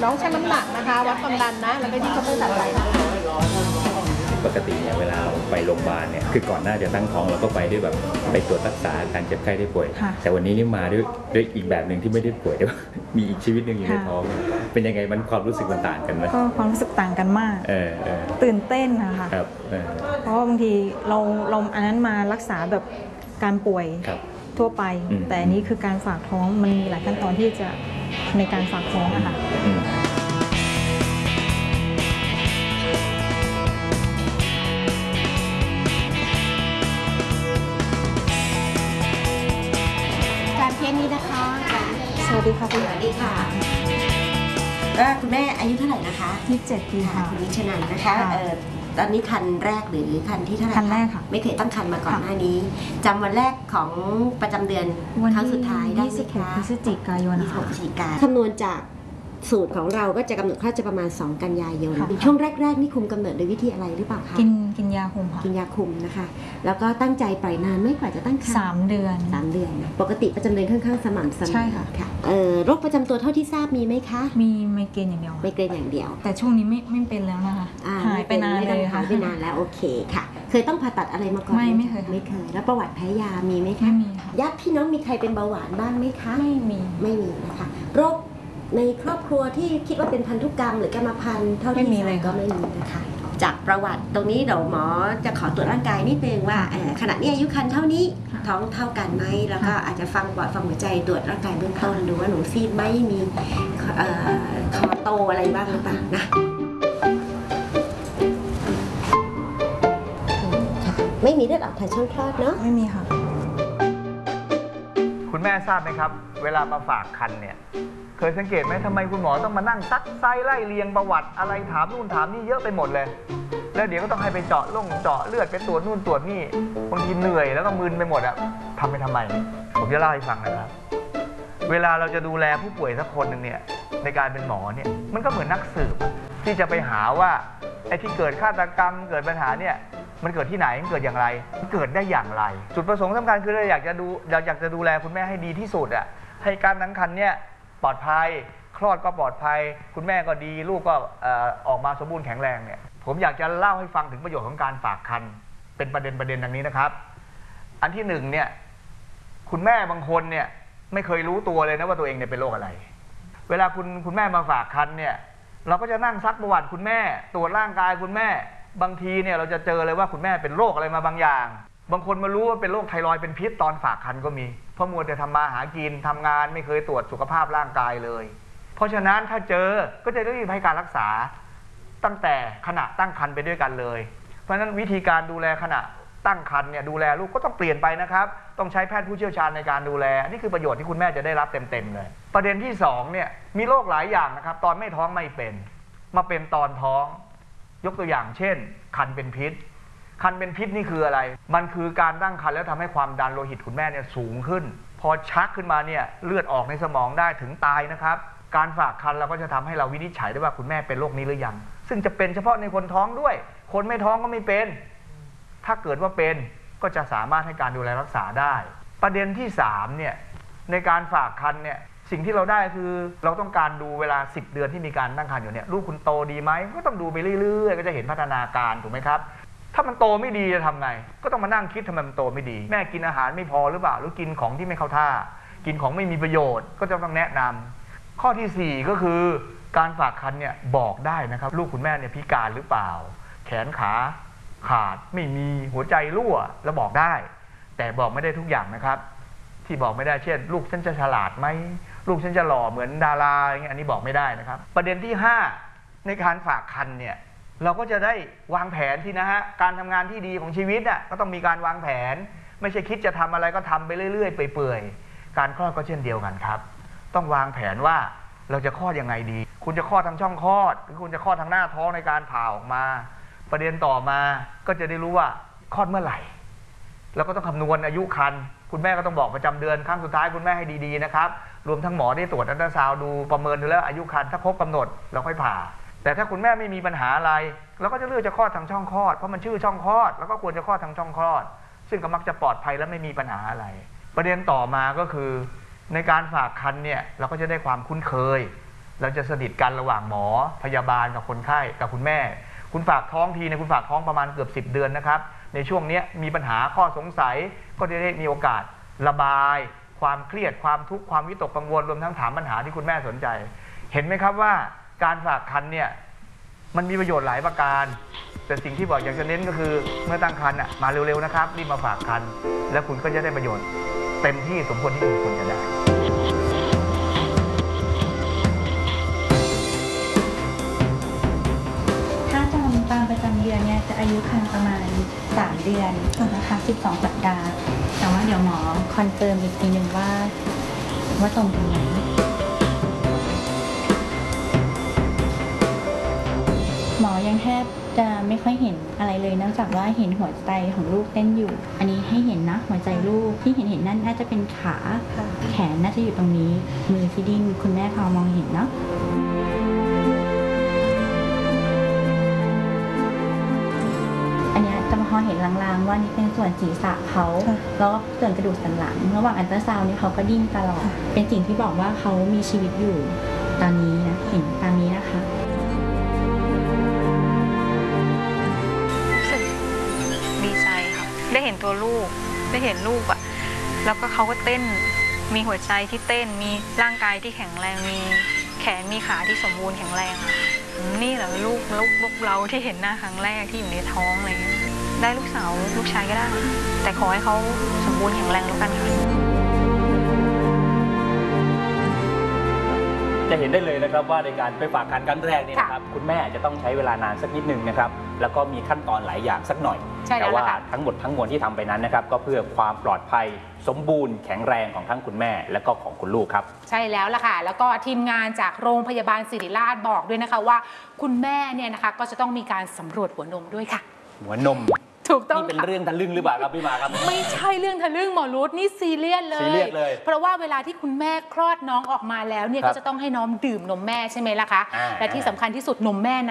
น้องชั่งน้ำหนักนะคะวัดความดันนะแล้วก็ยื่นข้อมือตัดไปนะคะปกติเนี่ยเวลาไปโรงพยาบาลเนี่ยคือก่อนหน้าจะตั้งท้องเราก็ไปด้วยแบบไปตรวจรักษาการเจ็บไข้ได้ป่วยแต่วันนี้นี่มาด้วยอีกแบบหนึ่งที่ไม่ได้ป่วยด้วยมีอีกชีวิตหนึ่งอยู่ในท้องเป็นยังไงมันความรู้สึกมันต่างกันไหมก็ความรู้สึกต่างกันมากตื่นเต้นนะคะครับเพราะว่าบางทีเราอันนั้นมารักษาแบบการป่วยทั่วไปแต่อันนี้คือการฝากท้องมันมีหลายขั้นตอนที่จะในการฝากท้องอะค่ะเย็นนี้นะคะสวัสดีค่ะคุณสวัสดีค่ะก็คุณแม่อายุเท่าไหร่นะคะ 27 ปีค่ะคุณนิชนันนะคะตอนนี้คันแรกหรือคันที่เท่าไหร่คันแรกค่ะไม่เคยตั้งคันมาก่อนหน้านี้จำวันแรกของประจำเดือนครั้งสุดท้ายได้ไหมคะ 26 พฤศจิกายน 26 พฤศจิกายนคำนวณจากสูตรของเราก็จะกำหนดคลอดจะประมาณ2 กันยายนช่วงแรกๆนี่คุมกำเนิดโดยวิธีอะไรหรือเปล่าคะกินยาคุมค่ะกินยาคุมนะคะแล้วก็ตั้งใจปล่อยนานไม่กว่าจะตั้งครรภ์ 3 เดือนปกติประจำเดือนค่อนข้างสม่ำเสมอใช่ค่ะโรคประจำตัวเท่าที่ทราบมีไหมคะมีไมเกรนอย่างเดียวไมเกรนอย่างเดียวแต่ช่วงนี้ไม่เป็นแล้วนะคะหายไปนานเลยค่ะหายไปนานแล้วโอเคค่ะเคยต้องผ่าตัดอะไรมาก่อนไม่เคยแล้วประวัติแพ้ยามีไหมคะไม่มีค่ะญาติพี่น้องมีใครเป็นเบาหวานบ้างไหมคะไม่มีนะคะโรคในครอบครัวที่คิดว่าเป็นพันธุกรรมหรือกรรมพันธุ์เท่าที่มีเลยก็ไม่มีนะคะจากประวัติตรงนี้เดี๋ยวหมอจะขอตรวจร่างกายนิดนึงว่าขณะนี้อายุครรภ์เท่านี้ท้องเท่ากันไหมแล้วก็อาจจะฟังปอดฟังหัวใจตรวจร่างกายเบื้องต้นดูว่าหนูซีดไหมมีคอโตอะไรบ้างหรือเปล่านะไม่มีเลือดออกทางช่องคลอดเนาะไม่มีค่ะคุณแม่ทราบไหมครับเวลามาฝากครรภ์เนี่ยเคยสังเกตไหมทำไมคุณหมอต้องมานั่งซักไซไล่เรียงประวัติอะไรถามนู่นถามนี่เยอะไปหมดเลยแล้วเดี๋ยวก็ต้องให้ไปเจาะเลือดไปตรวจนู่นตรวจนี่บางทีเหนื่อยแล้วก็มึนไปหมดอะทำไปทำไมผมจะเล่าให้ฟังนะครับเวลาเราจะดูแลผู้ป่วยสักคนหนึ่งเนี่ยในการเป็นหมอเนี่ยมันก็เหมือนนักสืบที่จะไปหาว่าไอ้ที่เกิดฆาตกรรมเกิดปัญหาเนี่ยมันเกิดที่ไหนมันเกิดอย่างไรมันเกิดได้อย่างไรจุดประสงค์สำคัญคือเราอยากจะดูแลคุณแม่ให้ดีที่สุดอะให้การตั้งครรภ์เนี่ยปลอดภัยคลอดก็ปลอดภัยคุณแม่ก็ดีลูกก็ออกมาสมบูรณ์แข็งแรงเนี่ยผมอยากจะเล่าให้ฟังถึงประโยชน์ของการฝากครรภ์เป็นประเด็นดังนี้นะครับอันที่1เนี่ยคุณแม่บางคนเนี่ยไม่เคยรู้ตัวเลยนะว่าตัวเองเนี่ยเป็นโรคอะไรเวลาคุณแม่มาฝากครรภ์เนี่ยเราก็จะนั่งซักประวัติคุณแม่ตรวจร่างกายคุณแม่บางทีเนี่ยเราจะเจอเลยว่าคุณแม่เป็นโรคอะไรมาบางอย่างบางคนมารู้ว่าเป็นโรคไทรอยด์เป็นพิษตอนฝากครรภ์ก็มีเพราะมัวแต่ทำมาหากินทำงานไม่เคยตรวจสุขภาพร่างกายเลยเพราะฉะนั้นถ้าเจอก็จะรีบให้การรักษาตั้งแต่ขณะตั้งครรภ์ไปด้วยกันเลยเพราะฉะนั้นวิธีการดูแลขณะตั้งครรภ์เนี่ยดูแลลูกก็ต้องเปลี่ยนไปนะครับต้องใช้แพทย์ผู้เชี่ยวชาญในการดูแลนี่คือประโยชน์ที่คุณแม่จะได้รับเต็มๆเลยประเด็นที่2เนี่ยมีโรคหลายอย่างนะครับตอนไม่ท้องไม่เป็นมาเป็นตอนท้องยกตัวอย่างเช่นคันเป็นพิษคันเป็นพิษนี่คืออะไรมันคือการตั้งครรภ์แล้วทำให้ความดันโลหิตคุณแม่เนี่ยสูงขึ้นพอชักขึ้นมาเนี่ยเลือดออกในสมองได้ถึงตายนะครับการฝากครรภ์เราก็จะทำให้เราวินิจฉัยได้ว่าคุณแม่เป็นโรคนี้หรือยังซึ่งจะเป็นเฉพาะในคนท้องด้วยคนไม่ท้องก็ไม่เป็นถ้าเกิดว่าเป็นก็จะสามารถให้การดูแลรักษาได้ประเด็นที่3เนี่ยในการฝากครรภ์เนี่ยสิ่งที่เราได้คือเราต้องการดูเวลา10 เดือนที่มีการตั้งครรภ์อยู่เนี่ยลูกคุณโตดีไหมก็ต้องดูไปเรื่อยๆก็จะเห็นพัฒนาการถูกไหมครับถ้ามันโตไม่ดีจะทำไงก็ต้องมานั่งคิดทำไมมันโตไม่ดีแม่กินอาหารไม่พอหรือเปล่าหรือกินของที่ไม่เข้าท่ากินของไม่มีประโยชน์ก็จะต้องแนะนำข้อที่4ก็คือการฝากครรภ์เนี่ยบอกได้นะครับลูกคุณแม่เนี่ยพิการหรือเปล่าแขนขาขาดไม่มีหัวใจรั่วแล้วบอกได้แต่บอกไม่ได้ทุกอย่างนะครับที่บอกไม่ได้เช่นลูกฉันจะฉลาดไหมลูกฉันจะหล่อเหมือนดาราอย่างเงี้ยอันนี้บอกไม่ได้นะครับประเด็นที่5ในการฝากครรภ์เนี่ยเราก็จะได้วางแผนที่นะฮะการทำงานที่ดีของชีวิตอ่ะก็ต้องมีการวางแผนไม่ใช่คิดจะทำอะไรก็ทำไปเรื่อยๆเปื่อยๆการคลอดก็เช่นเดียวกันครับต้องวางแผนว่าเราจะคลอดยังไงดีคุณจะคลอดทางช่องคลอดหรือคุณจะคลอดทางหน้าท้องในการผ่าออกมาประเด็นต่อมาก็จะได้รู้ว่าคลอดเมื่อไหร่แล้วก็ต้องคำนวณอายุครรภ์คุณแม่ก็ต้องบอกประจำเดือนครั้งสุดท้ายคุณแม่ให้ดีๆนะครับรวมทั้งหมอได้ตรวจอัลตราซาวด์ดูประเมินดูแล้วอายุครรภ์ถ้าครบกำหนดเราค่อยผ่าแต่ถ้าคุณแม่ไม่มีปัญหาอะไรเราก็จะเลือกจะคลอดทางช่องคลอดเพราะมันชื่อช่องคลอดแล้วก็ควรจะคลอดทางช่องคลอดซึ่งก็มักจะปลอดภัยและไม่มีปัญหาอะไรประเด็นต่อมาก็คือในการฝากครรภ์เนี่ยเราก็จะได้ความคุ้นเคยเราจะสนิทกันระหว่างหมอพยาบาลกับคนไข้กับคุณแม่คุณฝากท้องทีเนี่ยคุณฝากท้องประมาณเกือบ10 เดือนนะครับในช่วงนี้มีปัญหาข้อสงสัยก็จะได้มีโอกาสระบายความเครียดความทุกข์ความวิตกกังวลรวมทั้งถามปัญหาที่คุณแม่สนใจเห็นไหมครับว่าการฝากครรภ์เนี่ยมันมีประโยชน์หลายประการแต่สิ่งที่บอกอยากจะเน้นก็คือเมื่อตั้งครรภ์มาเร็วๆนะครับรีบมาฝากครรภ์แล้วคุณก็จะได้ประโยชน์เต็มที่สมควรที่คุณควรจะได้ถ้าตามประจำเดือนเนี่ยจะอายุครรภ์ประมาณ3 เดือนนะคะ12 สัปดาห์แต่ว่าเดี๋ยวหมอคอนเฟิร์มอีกทีนึงว่าตรงกันไหมหมอยังแทบจะไม่ค่อยเห็นอะไรเลยนอกจากว่าเห็นหัวใจของลูกเต้นอยู่อันนี้ให้เห็นนะหัวใจลูกที่เห็นนั่นน่าจะเป็นขาแขนน่าจะอยู่ตรงนี้มือฟีดิ้งคุณแม่พอมองเห็นเนาะอันนี้จะพอเห็นลางๆว่านี่เป็นส่วนศีรษะเขาแล้วก็ส่วนกระดูกสันหลังระหว่างอัลตราซาวน์นี่เขาก็ดิ้นตลอดเป็นสิ่งที่บอกว่าเขามีชีวิตอยู่ตอนนี้นะเห็นตามนี้นะคะดีใจค่ะได้เห็นตัวลูกได้เห็นลูกอะแล้วก็เขาก็เต้นมีหัวใจที่เต้นมีร่างกายที่แข็งแรงมีแขนมีขาที่สมบูรณ์แข็งแรงนี่แหละลูกเราที่เห็นหน้าครั้งแรกที่อยู่ในท้องอะไรเงี้ยได้ลูกสาวลูกชายก็ได้แต่ขอให้เขาสมบูรณ์แข็งแรงแล้วกันค่ะจะเห็นได้เลยนะครับว่าในการไปฝากครรภ์ครั้งแรกนี่นะครับคุณแม่จะต้องใช้เวลานานสักนิดนึงนะครับแล้วก็มีขั้นตอนหลายอย่างสักหน่อยแต่ว่าทั้งหมดทั้งมวลที่ทำไปนั้นนะครับก็เพื่อความปลอดภัยสมบูรณ์แข็งแรงของทั้งคุณแม่และก็ของคุณลูกครับใช่แล้วล่ะค่ะแล้วก็ทีมงานจากโรงพยาบาลศิริราชบอกด้วยนะคะว่าคุณแม่เนี่ยนะคะก็จะต้องมีการสำรวจหัวนมด้วยค่ะหัวนมถูกต้องนี่เป็นเรื่องทะลึ่งหรือเปล่าครับพี่มาครับไม่ใช่เรื่องทะลึ่งหมอรุธนี่ซีเรียสเลยเพราะว่าเวลาที่คุณแม่คลอดน้องออกมาแล้วเนี่ยก็จะต้องให้น้องดื่มนมแม่ใช่ไหมล่ะคะและที่สำคัญที่สุดนมแม่